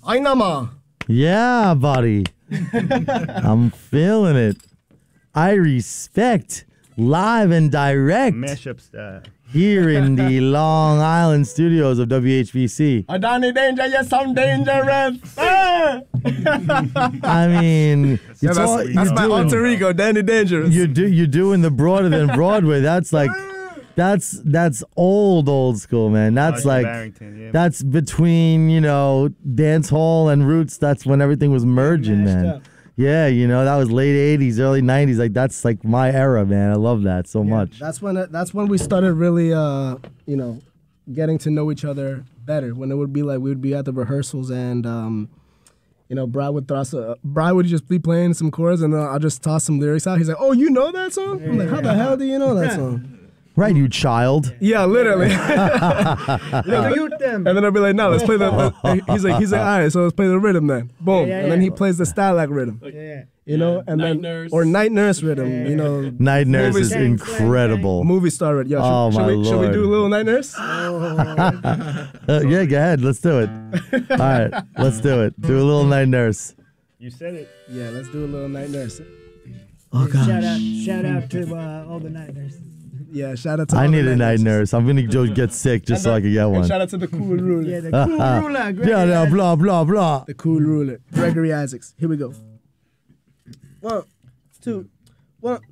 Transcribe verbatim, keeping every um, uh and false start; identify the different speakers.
Speaker 1: Ainama.
Speaker 2: Yeah, buddy. I'm feeling it. I respect live and direct
Speaker 3: Mashup style.
Speaker 2: here in the Long Island studios of W H B C.
Speaker 1: I Donnie Danger, yes, I'm dangerous. Ah!
Speaker 2: I mean,
Speaker 1: Yeah,
Speaker 2: it's
Speaker 1: that's
Speaker 2: all,
Speaker 1: that's
Speaker 2: you're
Speaker 1: my
Speaker 2: doing,
Speaker 1: alter ego, Danny Dangerous.
Speaker 2: You're, do, you're doing the broader than Broadway. That's like, that's that's old, old school, man. That's
Speaker 3: Archie
Speaker 2: like,
Speaker 3: Barrington, yeah.
Speaker 2: that's between, you know, dance hall and roots. That's when everything was merging, man.
Speaker 4: up.
Speaker 2: Yeah, you know, that was late eighties, early nineties. Like, that's like my era, man. I love that so much.
Speaker 1: That's when it, that's when we started really, uh, you know, getting to know each other better. When it would be like we would be at the rehearsals and, um, you know, Brad would toss a, Brad would just be playing some chords and uh, I'll just toss some lyrics out. He's like, "Oh, you know that song?" I'm like, "How the hell do you know that song?"
Speaker 2: Right, you child.
Speaker 1: Yeah, literally.
Speaker 4: Salute them.
Speaker 1: And then I'll be like, "No, let's play the." Uh, he's like, "He's like, all right, so let's play the rhythm then." Boom,
Speaker 4: Yeah, yeah,
Speaker 1: and then
Speaker 4: yeah.
Speaker 1: he plays the Stalag rhythm.
Speaker 4: Yeah.
Speaker 1: You know, and
Speaker 5: Night
Speaker 1: then
Speaker 5: Nurse.
Speaker 1: or Night Nurse rhythm. You know,
Speaker 2: Night Nurse is
Speaker 1: Movies-
Speaker 2: incredible.
Speaker 1: movie star rhythm. Yo, should,
Speaker 2: Oh,
Speaker 1: should
Speaker 2: my
Speaker 1: we, should we
Speaker 2: Lord.
Speaker 1: do a little Night Nurse?
Speaker 2: Uh, yeah, go ahead. Let's do it. All right, let's do it. Do a little Night Nurse.
Speaker 3: You said it.
Speaker 1: Yeah, let's do a little Night Nurse.
Speaker 2: Oh, gosh.
Speaker 4: Shout out, shout out to uh, all the night nurses.
Speaker 1: Yeah, shout out to.
Speaker 2: I
Speaker 1: all the
Speaker 2: need a night
Speaker 1: nurses.
Speaker 2: nurse. I'm going to go get sick just so I can get
Speaker 1: And
Speaker 2: one.
Speaker 1: shout out to the cool ruler.
Speaker 4: Yeah, the cool ruler. Great.
Speaker 2: Yeah, yeah, blah, blah, blah.
Speaker 1: The cool ruler, Gregory Isaacs. Here we go. One, two, one.